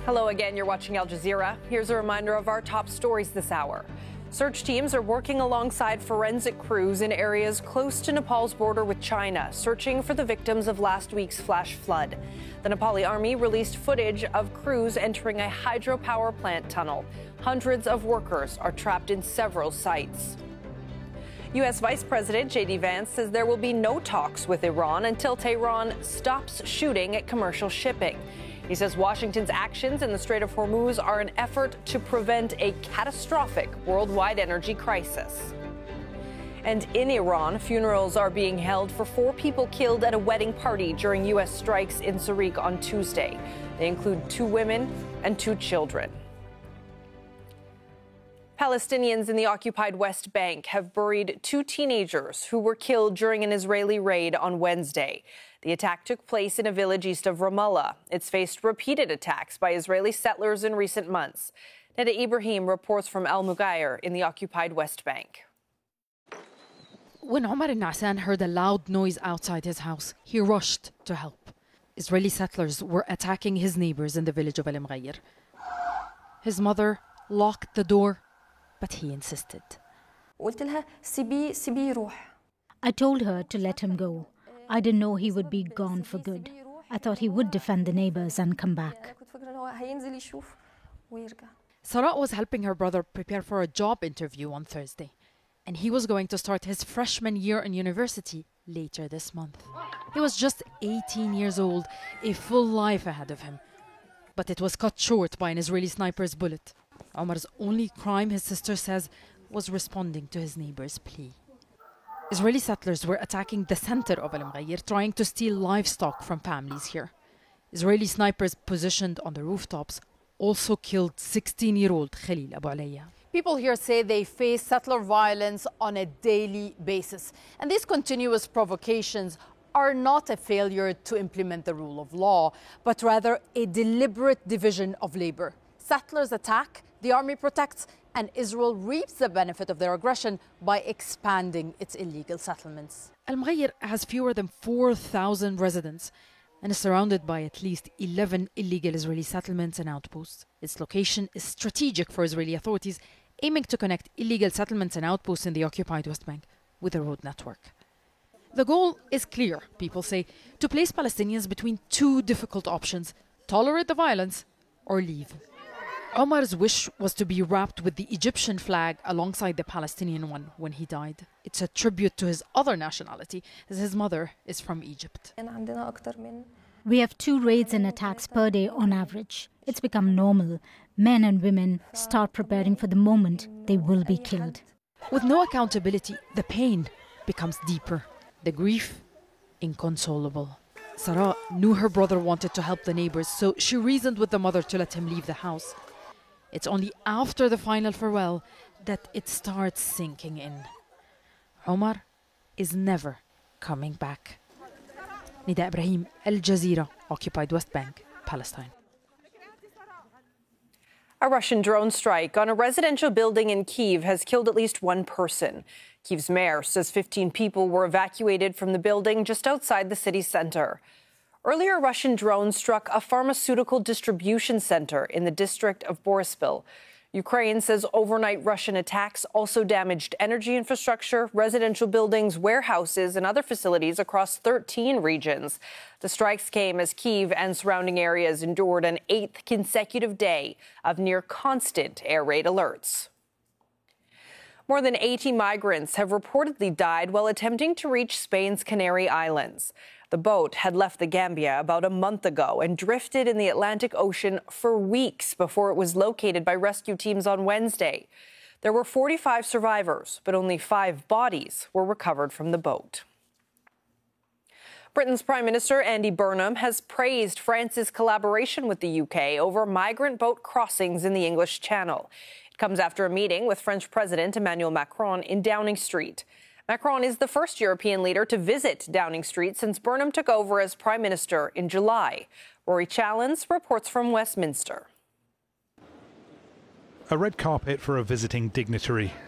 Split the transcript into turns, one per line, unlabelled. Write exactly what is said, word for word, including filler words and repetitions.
Hello again, you're watching Al Jazeera. Here's a reminder of our top stories this hour. Search teams are working alongside forensic crews in areas close to Nepal's border with China, searching for the victims of last week's flash flood. The Nepali army released footage of crews entering a hydropower plant tunnel. Hundreds of workers are trapped in several sites. U S Vice President J D Vance says there will be no talks with Iran until Tehran stops shooting at commercial shipping. He says Washington's actions in the Strait of Hormuz are an effort to prevent a catastrophic worldwide energy crisis. And in Iran, funerals are being held for four people killed at a wedding party during U S strikes in Zurich on Tuesday. They include two women and two children. Palestinians in the occupied West Bank have buried two teenagers who were killed during an Israeli raid on Wednesday. The attack took place in a village east of Ramallah. It's faced repeated attacks by Israeli settlers in recent months. Neda Ibrahim reports from Al Mughayr in the occupied West Bank.
When Omar al-Na'san heard a loud noise outside his house, he rushed to help. Israeli settlers were attacking his neighbors in the village of Al Mughayr. His mother locked the door, but he insisted.
I told her to let him go. I didn't know he would be gone for good. I thought he would defend the neighbors and come back.
Sarah was helping her brother prepare for a job interview on Thursday, and he was going to start his freshman year in university later this month. He was just eighteen years old, a full life ahead of him. But it was cut short by an Israeli sniper's bullet. Omar's only crime, his sister says, was responding to his neighbor's plea. Israeli settlers were attacking the center of Al Mughayr, trying to steal livestock from families here. Israeli snipers positioned on the rooftops also killed sixteen-year-old Khalil Abu Alayya.
People here say they face settler violence on a daily basis. And these continuous provocations are not a failure to implement the rule of law, but rather a deliberate division of labor. Settlers attack, the army protects, and Israel reaps the benefit of their aggression by expanding its illegal settlements.
Al Mughayr has fewer than four thousand residents and is surrounded by at least eleven illegal Israeli settlements and outposts. Its location is strategic for Israeli authorities, aiming to connect illegal settlements and outposts in the occupied West Bank with a road network. The goal is clear, people say, to place Palestinians between two difficult options: tolerate the violence or leave. Omar's wish was to be wrapped with the Egyptian flag alongside the Palestinian one when he died. It's a tribute to his other nationality, as his mother is from Egypt.
We have two raids and attacks per day on average. It's become normal. Men and women start preparing for the moment they will be killed.
With no accountability, the pain becomes deeper, the grief inconsolable. Sarah knew her brother wanted to help the neighbors, so she reasoned with the mother to let him leave the house. It's only after the final farewell that it starts sinking in. Omar is never coming back. Neda Ibrahim, Al Jazeera, occupied West Bank, Palestine.
A Russian drone strike on a residential building in Kyiv has killed at least one person. Kyiv's mayor says fifteen people were evacuated from the building just outside the city center. Earlier, Russian drones struck a pharmaceutical distribution center in the district of Boryspil. Ukraine says overnight Russian attacks also damaged energy infrastructure, residential buildings, warehouses, and other facilities across thirteen regions. The strikes came as Kyiv and surrounding areas endured an eighth consecutive day of near constant air raid alerts. More than eighty migrants have reportedly died while attempting to reach Spain's Canary Islands. The boat had left the Gambia about a month ago and drifted in the Atlantic Ocean for weeks before it was located by rescue teams on Wednesday. There were forty-five survivors, but only five bodies were recovered from the boat. Britain's Prime Minister Andy Burnham has praised France's collaboration with the U K over migrant boat crossings in the English Channel. It comes after a meeting with French President Emmanuel Macron in Downing Street. Macron is the first European leader to visit Downing Street since Burnham took over as Prime Minister in July. Rory Challens reports from Westminster.
A red carpet for a visiting dignitary.